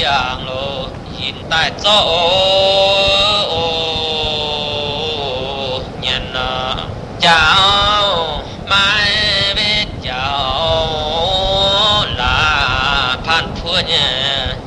giang lô nhìn tại chỗ nhận cháu mai biết cháu là phan phu nhé